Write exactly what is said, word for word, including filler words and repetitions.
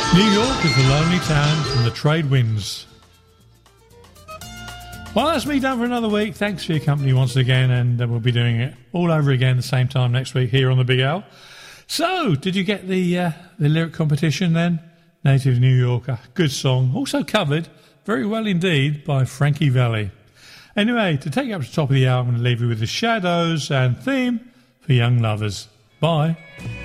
New York is the lonely town from the trade winds. Well, that's me done for another week. Thanks for your company once again, and uh, we'll be doing it all over again the same time next week here on the Big L. So, did you get the uh, the lyric competition then? Native New Yorker, good song, also covered very well indeed by Frankie Valli. Anyway, to take you up to the top of the hour, I'm going to leave you with The Shadows and theme for Young Lovers. Bye.